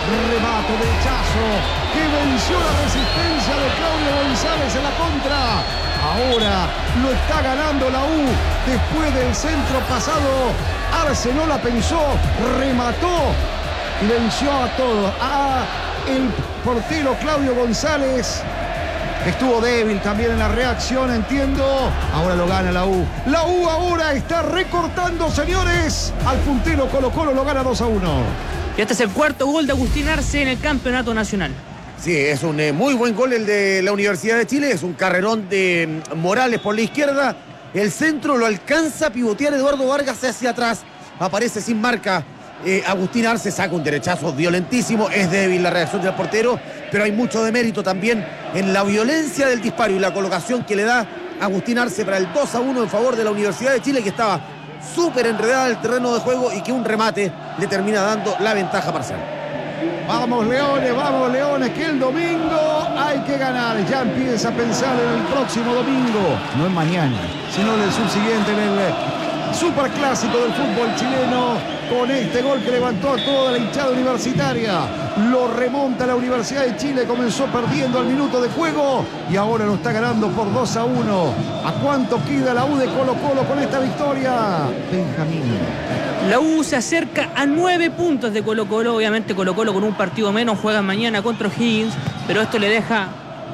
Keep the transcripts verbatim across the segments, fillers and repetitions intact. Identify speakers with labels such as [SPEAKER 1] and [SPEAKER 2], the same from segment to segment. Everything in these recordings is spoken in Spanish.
[SPEAKER 1] remate, derechazo, que venció la resistencia de Claudio González en la contra. Ahora lo está ganando la U después del centro pasado. Arce no la pensó, remató y venció a todos. A el portero Claudio González. Estuvo débil también en la reacción, entiendo. Ahora lo gana la U. La U ahora está recortando, señores. Al puntero Colo-Colo lo gana dos a uno.
[SPEAKER 2] Y este es el cuarto gol de Agustín Arce en el campeonato nacional.
[SPEAKER 3] Sí, es un eh, muy buen gol el de la Universidad de Chile. Es un carrerón de Morales por la izquierda. El centro lo alcanza a pivotear Eduardo Vargas hacia atrás. Aparece sin marca. Eh, Agustín Arce saca un derechazo violentísimo. Es débil la reacción del portero, pero hay mucho de mérito también en la violencia del disparo y la colocación que le da Agustín Arce para el dos a uno en favor de la Universidad de Chile, que estaba súper enredada en el terreno de juego y que un remate le termina dando la ventaja parcial.
[SPEAKER 1] Vamos Leones, vamos Leones, que el domingo hay que ganar. Ya empieza a pensar en el próximo domingo, no en mañana, sino en el subsiguiente, en el superclásico del fútbol chileno. Con este gol que levantó a toda la hinchada universitaria, lo remonta la Universidad de Chile. Comenzó perdiendo al minuto de juego y ahora lo está ganando por dos a uno. ¿A cuánto queda la U de Colo-Colo con esta victoria, Benjamín?
[SPEAKER 2] La U se acerca a nueve puntos de Colo-Colo. Obviamente Colo-Colo con un partido menos juega mañana contra O'Higgins, pero esto le deja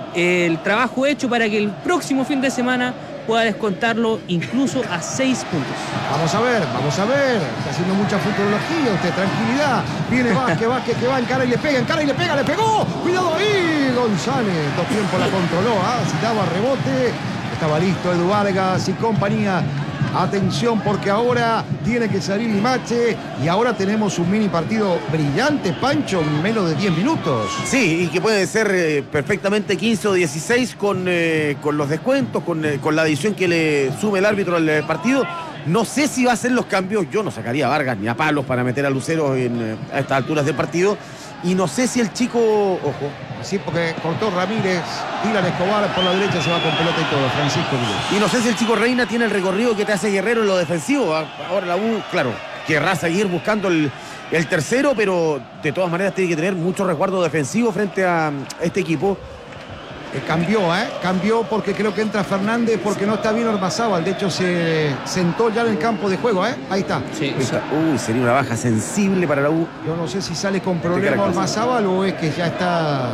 [SPEAKER 2] el trabajo hecho para que el próximo fin de semana pueda descontarlo incluso a seis puntos.
[SPEAKER 1] Vamos a ver, vamos a ver. Está haciendo mucha futurología usted, tranquilidad. Viene Vázquez, Vázquez que va en cara y le pega, en cara y le pega, le pegó. Cuidado ahí, González. Dos tiempos la controló, ¿ah? Si daba rebote, estaba listo Edu Vargas y compañía. Atención porque ahora tiene que salir Limache y ahora tenemos un mini partido brillante, Pancho, en menos de diez minutos.
[SPEAKER 3] Sí, y que puede ser eh, perfectamente quince o dieciséis con, eh, con los descuentos, con, eh, con la adición que le sume el árbitro al eh, partido. No sé si va a hacer los cambios, yo no sacaría a Vargas ni a Palos para meter a Lucero en, eh, a estas alturas del partido. Y no sé si el chico, ojo.
[SPEAKER 1] Sí, porque cortó Ramírez, tira a Escobar por la derecha, se va con pelota y todo, Francisco Villa.
[SPEAKER 3] Y no sé si el chico Reina tiene el recorrido que te hace Guerrero en lo defensivo. Ahora la U, claro, querrá seguir buscando el, el tercero, pero de todas maneras tiene que tener mucho resguardo defensivo frente a este equipo.
[SPEAKER 1] Eh, cambió, ¿eh? Cambió porque creo que entra Fernández porque no está bien Ormazábal. De hecho, se sentó ya en el campo de juego, ¿eh? Ahí está.
[SPEAKER 2] Sí,
[SPEAKER 3] Ahí está. Uy, sería una baja sensible para la U.
[SPEAKER 1] Yo no sé si sale con problema Ormazábal o es que ya está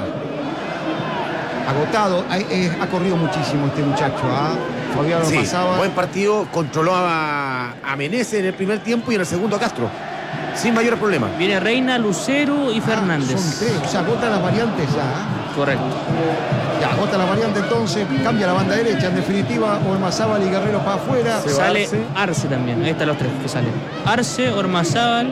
[SPEAKER 1] agotado. Ha, eh, ha corrido muchísimo este muchacho, ¿ah? ¿eh? Fabián Ormazábal.
[SPEAKER 3] Sí, buen partido. Controló a, a Meneses en el primer tiempo y en el segundo a Castro. Sin mayores problemas.
[SPEAKER 2] Viene Reina, Lucero y Fernández.
[SPEAKER 1] Ah, son tres, o sea, agota las variantes ya. ¿eh?
[SPEAKER 2] Correcto.
[SPEAKER 1] Ya, agota la variante entonces, cambia la banda derecha, en definitiva, Ormazábal y Guerrero para afuera.
[SPEAKER 2] Se sale Arce. Arce también, ahí están los tres que salen. Arce, Ormazábal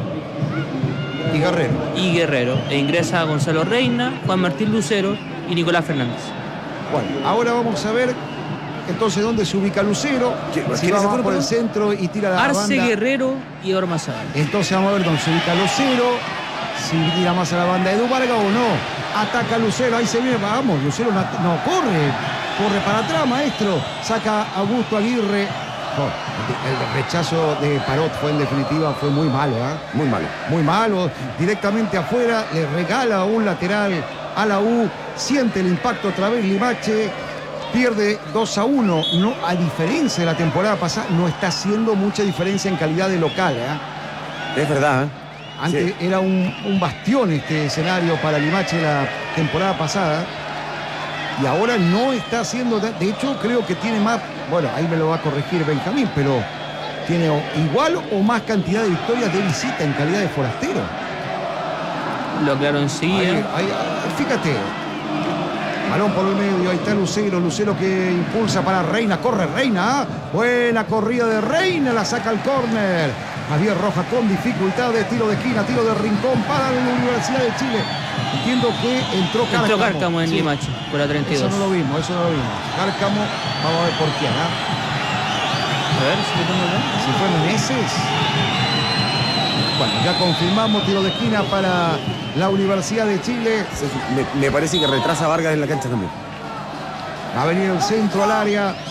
[SPEAKER 1] y Guerrero.
[SPEAKER 2] Y Guerrero. E ingresa Gonzalo Reina, Juan Martín Lucero y Nicolás Fernández.
[SPEAKER 1] Bueno, ahora vamos a ver entonces dónde se ubica Lucero. Si va por el centro y tira la
[SPEAKER 2] Arce,
[SPEAKER 1] banda.
[SPEAKER 2] Guerrero y Ormazábal.
[SPEAKER 1] Entonces vamos a ver dónde se ubica Lucero. Si tira más a la banda de Edu Vargas o no. Ataca Lucero, ahí se viene, vamos, Lucero no, no corre, corre para atrás, maestro. Saca Augusto Aguirre. Oh, el rechazo de Parot fue en definitiva, fue muy malo, ¿eh?
[SPEAKER 3] Muy malo.
[SPEAKER 1] Muy malo, directamente afuera, le regala un lateral a la U, siente el impacto otra vez Limache, pierde dos a uno, no, a diferencia de la temporada pasada, no está haciendo mucha diferencia en calidad de local, ¿eh?
[SPEAKER 3] Es verdad, ¿eh?
[SPEAKER 1] Antes sí. Era un, un bastión este escenario para Limache la temporada pasada y ahora no está haciendo, de hecho creo que tiene más, bueno, ahí me lo va a corregir Benjamín, pero tiene igual o más cantidad de victorias de visita en calidad de forastero.
[SPEAKER 2] Lo aclaro enseguida.
[SPEAKER 1] Ahí, ahí, fíjate, balón por el medio, ahí está Lucero, Lucero que impulsa para Reina, corre Reina, ¿eh? Buena corrida de Reina, la saca al córner. Javier Rojas con dificultades, tiro de esquina, tiro de rincón para la Universidad de Chile. Entiendo que entró Cárcamo.
[SPEAKER 2] Entró Cárcamo en sí. Limache, por la treinta y dos.
[SPEAKER 1] Eso no lo vimos, eso no lo vimos. Cárcamo, vamos a ver por quién, ¿ah?
[SPEAKER 2] ¿eh? A ver, si le tengo bien.
[SPEAKER 1] Si fue Meneses. Bueno, ya confirmamos tiro de esquina para la Universidad de Chile.
[SPEAKER 3] Me, me parece que retrasa Vargas en la cancha también.
[SPEAKER 1] Va a venir el centro al área.